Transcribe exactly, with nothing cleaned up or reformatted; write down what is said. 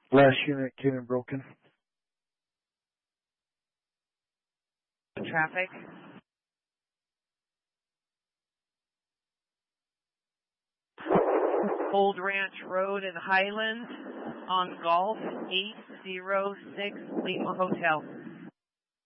Last unit came in broken. Traffic. Old Ranch Road in Highland on Golf eight zero six Lima Hotel.